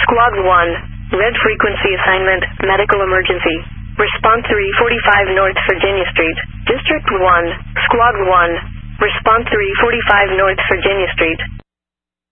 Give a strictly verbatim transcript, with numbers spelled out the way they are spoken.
Squad one, red frequency assignment, medical emergency. Response three forty-five North Virginia Street. District one, Squad one, response three forty-five North Virginia Street.